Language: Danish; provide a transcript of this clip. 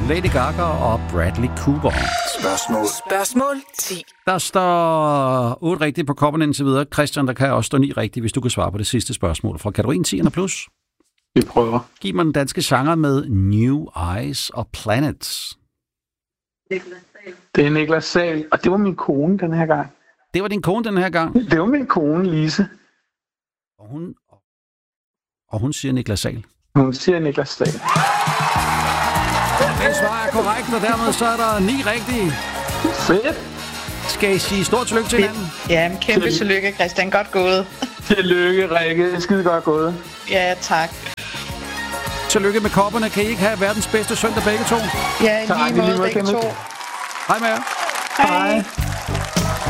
Lady Gaga og Bradley Cooper. Spørgsmål 10. Der står 8 rigtigt på koppen indtil videre. Christian, der kan også stå 9 rigtigt, hvis du kan svare på det sidste spørgsmål fra kategorien 10 og plus. Vi prøver. Giv mig den danske genre med New Eyes og Planets. Det er Niklas Sahl, og det var min kone den her gang. Det var din kone den her gang? Det var min kone, Lise. Og hun siger Niklas Sahl. Hun siger Niklas Sahl. Det svar er korrekt, og dermed så er der 9 rigtige. Fedt. Skal I sige stort tillykke til hinanden? Ja, en kæmpe tillykke, Christian. Godt gået. Tillykke, Rikke. Skide godt gået. Ja, tak. Tillykke med kopperne. Kan I ikke have verdens bedste søndag begge to? Ja, i lige måde begge to. Hej med jer. Hej.